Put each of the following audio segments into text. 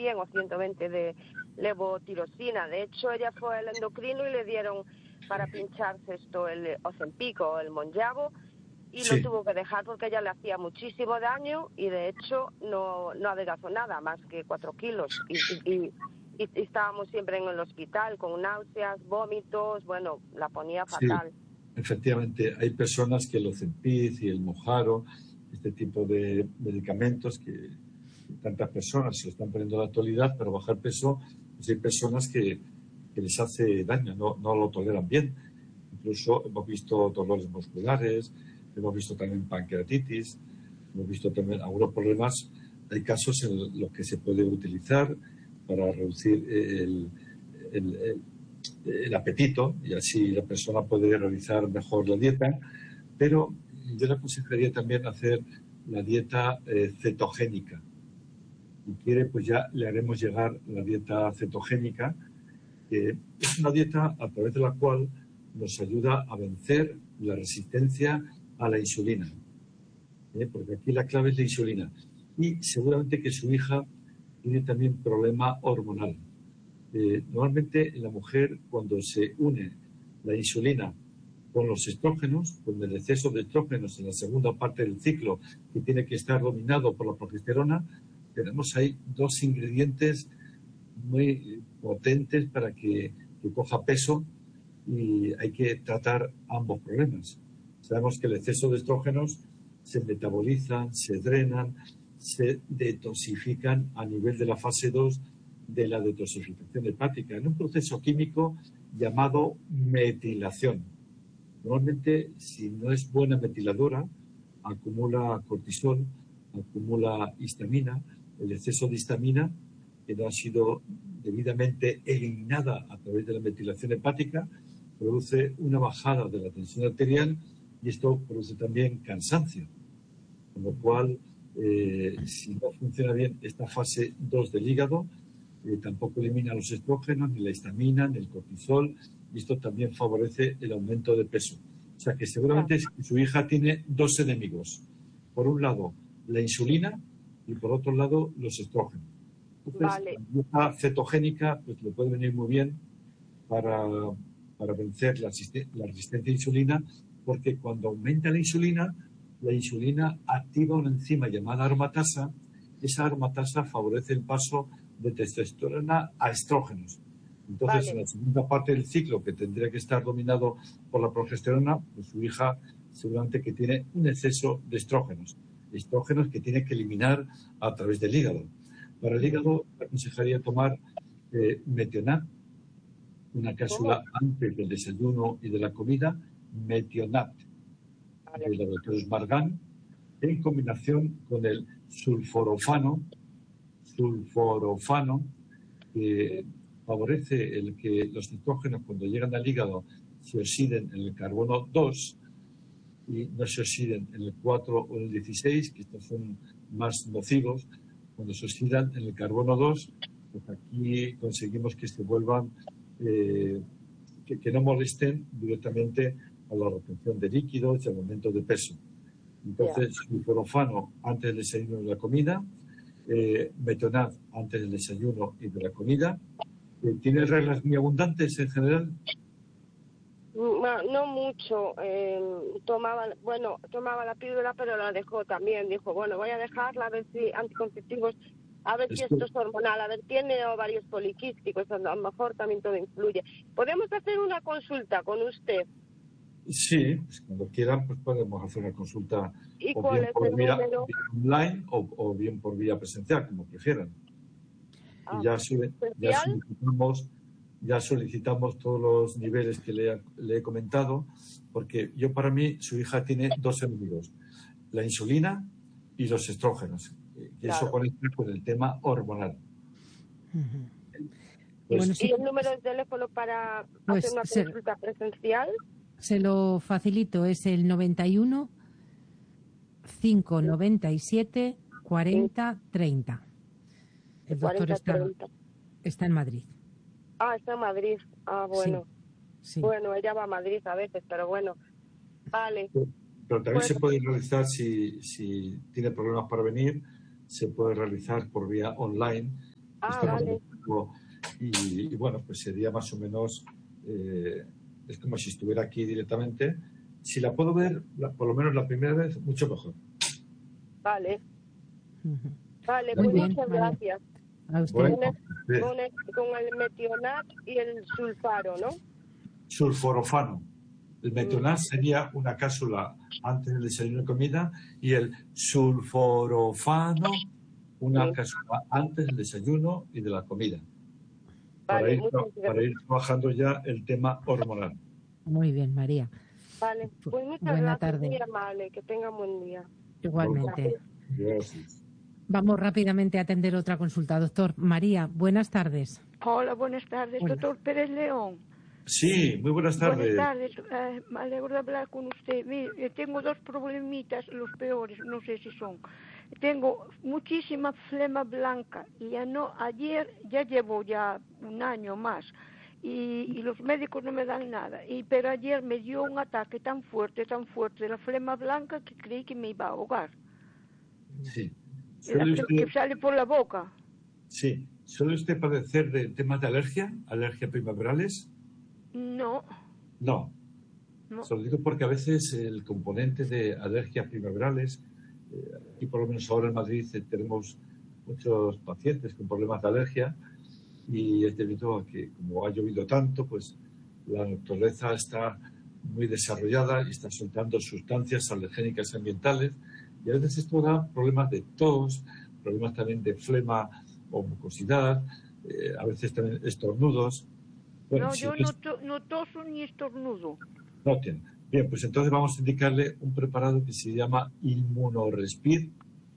100 o 120 de levotirosina. De hecho, ella fue al endocrino y le dieron para pincharse el Ozempic o el Monjaro, y lo tuvo que dejar porque ella le hacía muchísimo daño, y de hecho no adelgazó nada, más que 4 kilos. Y estábamos siempre en el hospital con náuseas, vómitos, bueno, la ponía fatal. Efectivamente, hay personas que el Ozempic y el Mounjaro, este tipo de medicamentos que tantas personas se lo están poniendo en la actualidad para bajar peso, pues hay personas que les hace daño, no lo toleran bien. Incluso hemos visto dolores musculares, hemos visto también pancreatitis, hemos visto también algunos problemas. Hay casos en los que se puede utilizar para reducir el apetito, y así la persona puede realizar mejor la dieta, pero yo le aconsejaría también hacer la dieta cetogénica. Si quiere, pues ya le haremos llegar la dieta cetogénica, que es una dieta a través de la cual nos ayuda a vencer la resistencia a la insulina, porque aquí la clave es la insulina. Y seguramente que su hija tiene también problema hormonal. Normalmente en la mujer, cuando se une la insulina con los estrógenos, con el exceso de estrógenos en la segunda parte del ciclo, que tiene que estar dominado por la progesterona, tenemos ahí dos ingredientes muy potentes para que coja peso, y hay que tratar ambos problemas. Sabemos que el exceso de estrógenos se metabolizan, se drenan, se detoxifican a nivel de la fase 2 de la detoxificación hepática, en un proceso químico llamado metilación. Normalmente, si no es buena metiladora, acumula cortisol, acumula histamina. El exceso de histamina, que no ha sido debidamente eliminada a través de la metilación hepática, produce una bajada de la tensión arterial, y esto produce también cansancio. Con lo cual, si no funciona bien esta fase 2 del hígado, tampoco elimina los estrógenos, ni la histamina, ni el cortisol, y esto también favorece el aumento de peso. O sea que seguramente su hija tiene dos enemigos. Por un lado, la insulina, y por otro lado, los estrógenos. Entonces, la dieta cetogénica pues le puede venir muy bien para vencer la resistencia a insulina, porque cuando aumenta la insulina activa una enzima llamada aromatasa. Esa aromatasa favorece el paso de testosterona a estrógenos. Entonces, en la segunda parte del ciclo, que tendría que estar dominado por la progesterona, pues su hija seguramente que tiene un exceso de estrógenos que tiene que eliminar a través del hígado. Para el hígado, le aconsejaría tomar Metionat, una cápsula antes del desayuno y de la comida, Metionat, del laboratorio Margan, en combinación con el sulforofano, que favorece el que los nitrógenos, cuando llegan al hígado, se oxiden en el carbono 2 y no se oxiden en el 4 o en el 16, que estos son más nocivos. Cuando se oxidan en el carbono 2, pues aquí conseguimos que se vuelvan, que no molesten directamente a la retención de líquidos y al aumento de peso. Entonces, sulforofano antes del desayuno y de la comida, Metionat antes del desayuno y de la comida. ¿Tiene reglas muy abundantes en general? No mucho. Tomaba la píldora, pero la dejó también. Dijo, bueno, voy a dejarla, a ver si anticonceptivos, a ver si esto es hormonal, a ver, tiene ovarios poliquísticos, a lo mejor también todo influye. ¿Podemos hacer una consulta con usted? Sí, pues cuando quieran, pues podemos hacer una consulta, ¿Y o cuál bien es por el vía número? online o bien por vía presencial, como prefieran. Y ya solicitamos todos los niveles que le he comentado, porque para mí su hija tiene dos enemigos: la insulina y los estrógenos, y eso conecta con el tema hormonal. Pues, ¿y el número de teléfono para hacer una consulta presencial? Se lo facilito, es el 91 597 40 30. El doctor está en Madrid. Está en Madrid. Bueno. Sí. Bueno, ella va a Madrid a veces, pero bueno. Vale. Pero también se puede realizar, si tiene problemas para venir, se puede realizar por vía online, Vale. Y bueno, pues sería más o menos, es como si estuviera aquí directamente. Si la puedo ver, por lo menos la primera vez, mucho mejor. Vale. Vale, Muy pues bien, muchas María. gracias. A usted. Bueno, Con el metionat y el sulfaro, ¿no? sulforofano. El metonat sería una cápsula antes del desayuno y comida, y el sulforofano una cápsula antes del desayuno y de la comida. Vale, Para ir trabajando ya el tema hormonal. Muy bien, María. Vale, pues muchas Buena gracias, tarde. muy amable, que tengan buen día. Igualmente. Gracias. Vamos rápidamente a atender otra consulta. Doctor María, buenas tardes. Hola, buenas tardes, Hola. doctor Pérez León. Sí, muy buenas tardes. Buenas tardes, me alegro de hablar con usted. Mire, tengo dos problemitas, los peores, no sé si son. Tengo muchísima flema blanca y ayer ya llevo ya un año más y los médicos no me dan nada. Pero ayer me dio un ataque tan fuerte de la flema blanca que creí que me iba a ahogar. Sí. Que sale por la boca. Sí. ¿Suele usted padecer de temas de alergia primaverales? No. No. Se lo digo porque a veces el componente de alergias primaverales, aquí por lo menos ahora en Madrid tenemos muchos pacientes con problemas de alergia, y es debido a que, como ha llovido tanto, pues la naturaleza está muy desarrollada y está soltando sustancias alergénicas ambientales, y a veces esto da problemas de tos, problemas también de flema o mucosidad, a veces también estornudos. Bueno, No, yo no toso ni estornudo. No tiene. Bien, pues entonces vamos a indicarle un preparado que se llama Inmunorespir.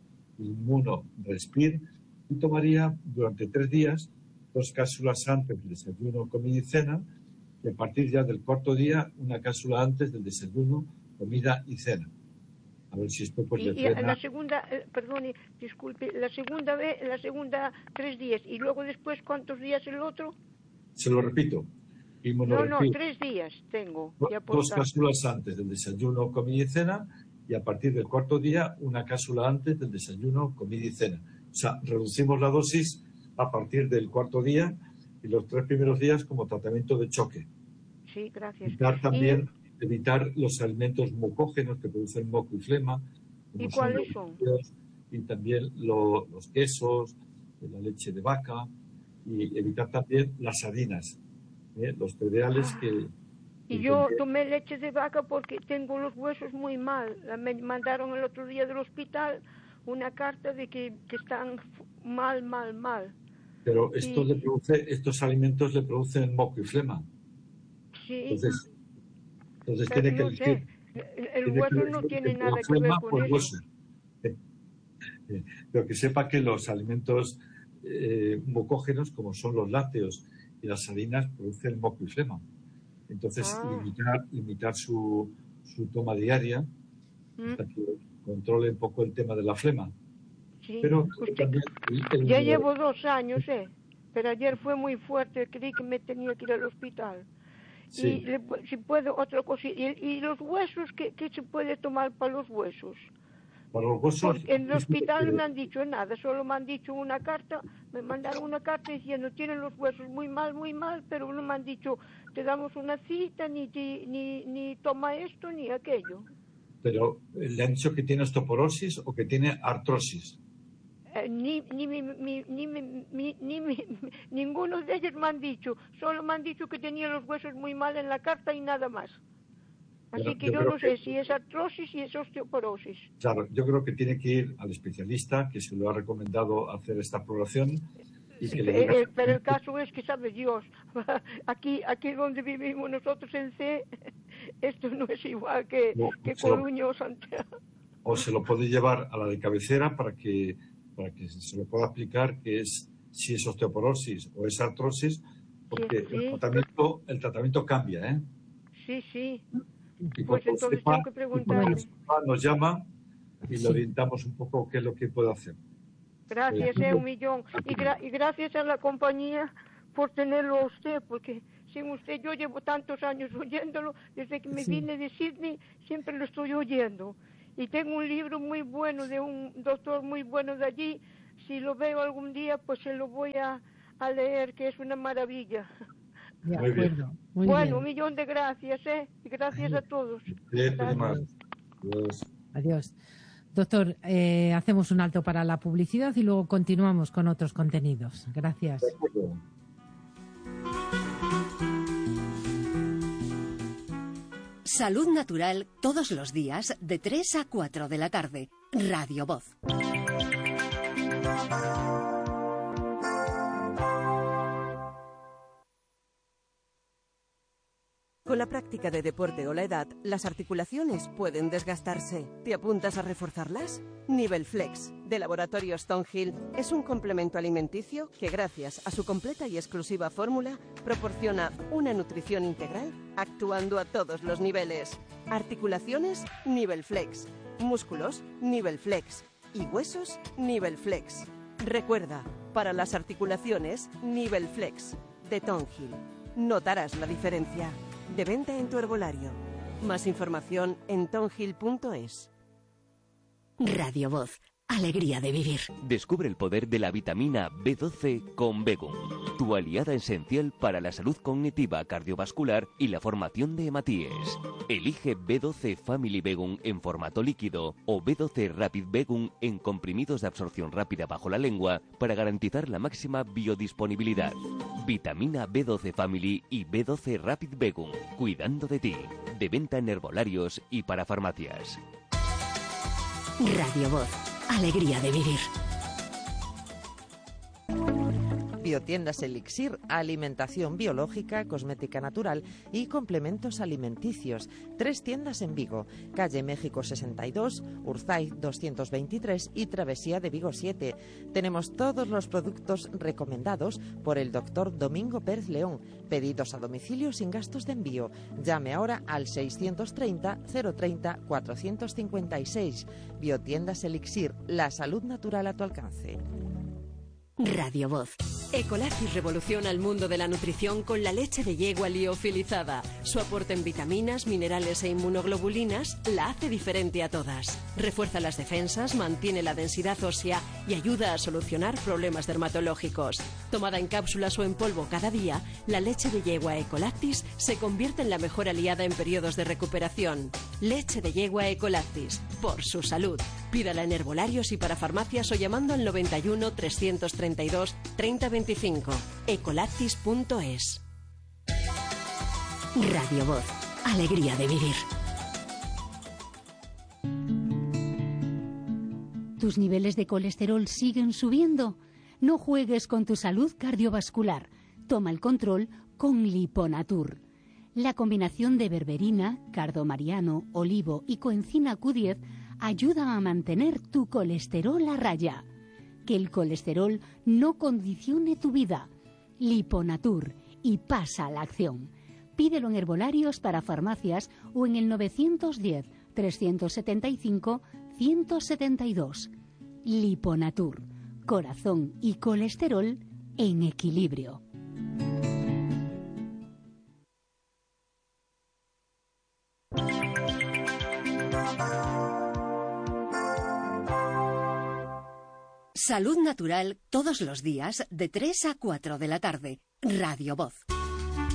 Y tomaría durante 3 días 2 cápsulas antes del desayuno, comida y cena, y a partir ya del cuarto día una cápsula antes del desayuno, comida y cena. A ver si esto pues le frena. La segunda, perdone, disculpe, la segunda 3 días y luego después ¿cuántos días el otro? Se lo repito. No, 3 días tengo. 2 cápsulas antes del desayuno, comida y cena, y a partir del cuarto día una cápsula antes del desayuno, comida y cena. O sea, reducimos la dosis a partir del cuarto día y los 3 primeros días como tratamiento de choque. Sí, gracias. Evitar los alimentos mucógenos que producen moco y flema. ¿Y cuáles son? Y también los quesos, la leche de vaca, y evitar también las harinas, los cereales que... Y yo tomé leche de vaca porque tengo los huesos muy mal. Me mandaron el otro día del hospital una carta de que están mal. Pero estos alimentos le producen moco y flema. Sí. Entonces tiene que elegir. El hueso no tiene nada que ver con eso. Hueso. Pero que sepa que los alimentos mucógenos, como son los lácteos y las harinas, producen moco y flema. Entonces, limitar su toma diaria hasta que controle un poco el tema de la flema. Sí. Pero también, ya llevo 2 años, pero ayer fue muy fuerte, creí que me tenía que ir al hospital. Sí. Y si puedo, otra cosa. ¿Y los huesos? ¿Qué se puede tomar para los huesos? Para los huesos. Porque en el hospital no me han dicho nada, solo me han dicho una carta, me mandaron una carta diciendo tienen los huesos muy mal, pero no me han dicho te damos una cita, ni toma esto, ni aquello. Pero ¿le han dicho que tiene osteoporosis o que tiene artrosis? Ninguno de ellos me han dicho, solo me han dicho que tenía los huesos muy mal en la carta y nada más. Así que yo no sé si es artrosis y es osteoporosis. Claro, yo creo que tiene que ir al especialista que se lo ha recomendado hacer esta exploración. Pero el caso es que, sabe Dios, aquí donde vivimos nosotros en C, esto no es igual que Coruña o Santiago. O se lo puede llevar a la de cabecera para que se lo pueda aplicar si es osteoporosis o es artrosis, porque el tratamiento cambia, Sí. Y pues entonces tengo que preguntarle. Nos llama y le orientamos un poco qué es lo que puede hacer. Gracias, 1.000.000. Y gracias a la compañía por tenerlo a usted, porque sin usted yo llevo tantos años oyéndolo, desde que me vine de Sydney siempre lo estoy oyendo. Y tengo un libro muy bueno de un doctor muy bueno de allí, si lo veo algún día, pues se lo voy a leer, que es una maravilla. De acuerdo. Muy Bueno, bien. un millón de gracias, y gracias a todos. Adiós. Doctor, hacemos un alto para la publicidad y luego continuamos con otros contenidos. Gracias. Salud Natural todos los días de 3 a 4 de la tarde. Radio Voz. Con la práctica de deporte o la edad, las articulaciones pueden desgastarse. ¿Te apuntas a reforzarlas? Nivel Flex, de Laboratorio Stonehill, es un complemento alimenticio que, gracias a su completa y exclusiva fórmula, proporciona una nutrición integral actuando a todos los niveles. Articulaciones, Nivel Flex. Músculos, Nivel Flex. Y huesos, Nivel Flex. Recuerda, para las articulaciones, Nivel Flex, de Stonehill. Notarás la diferencia. De venta en tu herbolario. Más información en tonhill.es. Radio Voz. Alegría de vivir. Descubre el poder de la vitamina B12 con Begum, tu aliada esencial para la salud cognitiva, cardiovascular y la formación de hematíes. Elige B12 Family Begum en formato líquido o B12 Rapid Begum en comprimidos de absorción rápida bajo la lengua para garantizar la máxima biodisponibilidad. Vitamina B12 Family y B12 Rapid Begum, cuidando de ti. De venta en herbolarios y para farmacias. Radio Voz. Alegría de vivir. Biotiendas Elixir, alimentación biológica, cosmética natural y complementos alimenticios. 3 tiendas en Vigo, calle México 62, Urzaiz 223 y Travesía de Vigo 7. Tenemos todos los productos recomendados por el doctor Domingo Pérez León. Pedidos a domicilio sin gastos de envío. Llame ahora al 630 030 456. Biotiendas Elixir, la salud natural a tu alcance. Radio Voz. Ecolactis revoluciona el mundo de la nutrición con la leche de yegua liofilizada. Su aporte en vitaminas, minerales e inmunoglobulinas la hace diferente a todas. Refuerza las defensas, mantiene la densidad ósea y ayuda a solucionar problemas dermatológicos. Tomada en cápsulas o en polvo cada día, la leche de yegua Ecolactis se convierte en la mejor aliada en periodos de recuperación. Leche de yegua Ecolactis, por su salud. Pídala en herbolarios y para farmacias o llamando al 91 332 3025. Ecolactis.es. Radio Voz. Alegría de vivir. ¿Tus niveles de colesterol siguen subiendo? No juegues con tu salud cardiovascular. Toma el control con Liponatur. La combinación de berberina, cardomariano, olivo y coenzima Q10 ayuda a mantener tu colesterol a raya. Que el colesterol no condicione tu vida. Liponatur, y pasa a la acción. Pídelo en herbolarios para farmacias o en el 910 375 172. Liponatur, corazón y colesterol en equilibrio. Salud Natural todos los días de 3 a 4 de la tarde. Radio Voz.